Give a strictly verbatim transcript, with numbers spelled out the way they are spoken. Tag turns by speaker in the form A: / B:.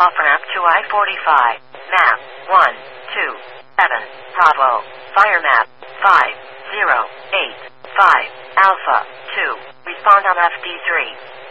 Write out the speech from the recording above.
A: Off ramp to I forty-five. Map one two seven. Bravo. Fire map five zero eight five. Alpha two. Respond on F D three.